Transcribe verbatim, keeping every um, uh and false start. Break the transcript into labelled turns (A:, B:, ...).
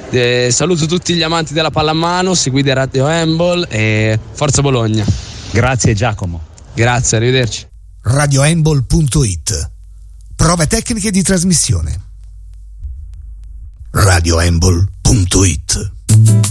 A: Eh, saluto tutti gli amanti della pallamano, seguite Radio Handball e forza Bologna.
B: Grazie Giacomo.
A: Grazie, arrivederci.
C: radio handball punto it. Prove tecniche di trasmissione. radio handball punto it.